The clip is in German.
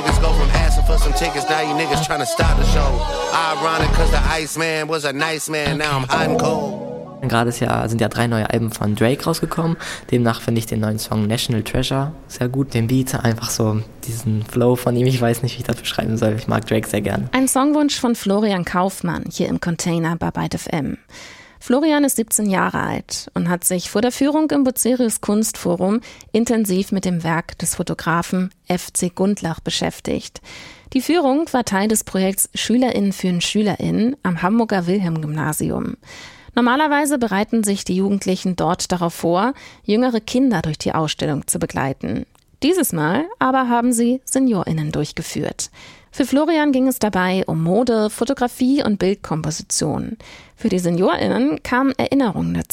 niggas go from asking for some tickets, now you niggas trying to stop the show. Ironic, cause the Iceman was a nice man, now I'm hot and cold. Gerade sind ja 3 neue Alben von Drake rausgekommen. Demnach finde ich den neuen Song National Treasure sehr gut. Den Beat, einfach so diesen Flow von ihm, ich weiß nicht, wie ich das beschreiben soll. Ich mag Drake sehr gern. Ein Songwunsch von Florian Kaufmann hier im Container bei Byte FM. Florian ist 17 Jahre alt und hat sich vor der Führung im Bucerius Kunstforum intensiv mit dem Werk des Fotografen FC Gundlach beschäftigt. Die Führung war Teil des Projekts SchülerInnen für SchülerInnen am Hamburger Wilhelm-Gymnasium. Normalerweise bereiten sich die Jugendlichen dort darauf vor, jüngere Kinder durch die Ausstellung zu begleiten. Dieses Mal aber haben sie SeniorInnen durchgeführt. Für Florian ging es dabei um Mode, Fotografie und Bildkomposition. Für die SeniorInnen kamen Erinnerungen dazu.